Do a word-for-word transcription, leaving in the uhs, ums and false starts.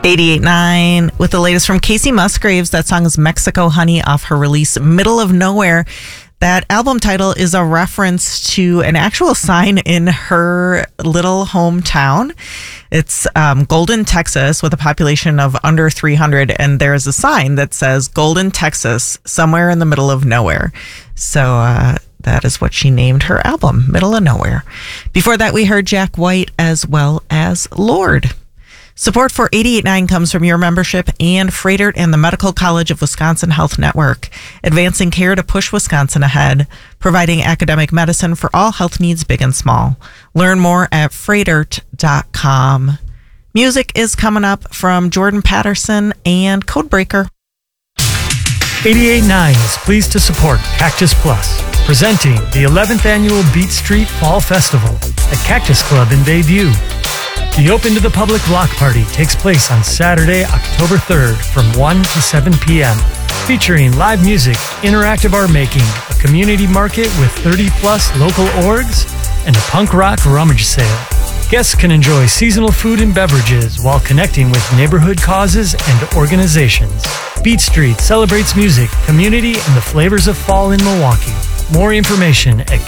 eighty-eight point nine with the latest from Casey Musgraves. That song is Mexico Honey off her release Middle of Nowhere. That album title is a reference to an actual sign in her little hometown. It's um, Golden, Texas, with a population of under three hundred. And there's a sign that says Golden, Texas, somewhere in the middle of nowhere. So uh, that is what she named her album, Middle of Nowhere. Before that, we heard Jack White as well as Lord. Support for eighty-eight point nine comes from your membership and Freighter and the Medical College of Wisconsin Health Network, advancing care to push Wisconsin ahead, providing academic medicine for all health needs big and small. Learn more at freightert dot com. Music is coming up from Jordan Patterson and Codebreaker. eighty-eight point nine is pleased to support Cactus Plus, presenting the eleventh annual Beat Street Fall Festival at Cactus Club in Bayview. The open to the public block party takes place on Saturday, October third from one to seven p.m., featuring live music, interactive art making, a community market with thirty plus local orgs, and a punk rock rummage sale. Guests can enjoy seasonal food and beverages while connecting with neighborhood causes and organizations. Beat Street celebrates music, community, and the flavors of fall in Milwaukee. More information at